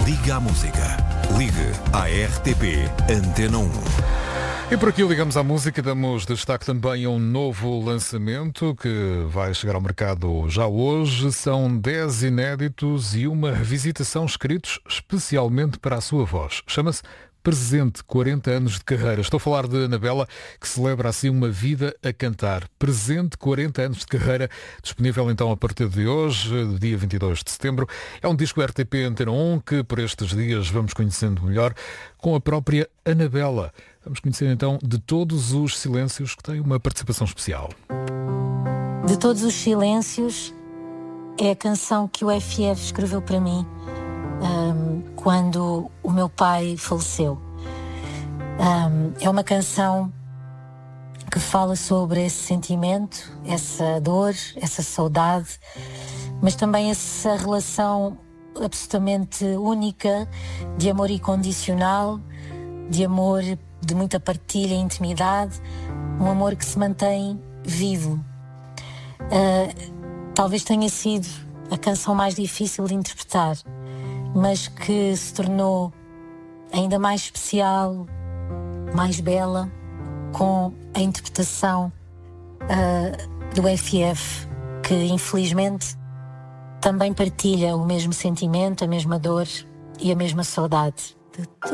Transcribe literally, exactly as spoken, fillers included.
Liga à música. Ligue à R T P Antena um. E por aqui ligamos à música, damos destaque também a um novo lançamento que vai chegar ao mercado já hoje. São dez inéditos e uma revisitação escritos especialmente para a sua voz. Chama-se Presente, quarenta anos de carreira. Estou a falar de Anabela, que celebra assim uma vida a cantar. Presente, quarenta anos de carreira, disponível então a partir de hoje, dia vinte e dois de setembro. É um disco R T P Antena um que por estes dias vamos conhecendo melhor com a própria Anabela. Vamos conhecer então De Todos os Silêncios, que tem uma participação especial. De Todos os Silêncios é a canção que o F F escreveu para mim um, quando o meu pai faleceu. Um, é uma canção que fala sobre esse sentimento, essa dor, essa saudade, mas também essa relação absolutamente única de amor incondicional, de amor de muita partilha e intimidade, um amor que se mantém vivo. Uh, talvez tenha sido a canção mais difícil de interpretar, mas que se tornou ainda mais especial, mais bela, com a interpretação uh, do F F, que infelizmente também partilha o mesmo sentimento, a mesma dor e a mesma saudade.